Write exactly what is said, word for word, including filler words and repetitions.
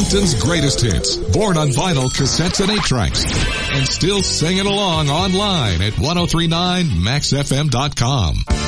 Compton's greatest hits, born on vinyl, cassettes, and eight tracks, and still singing along online at ten thirty-nine max f m dot com.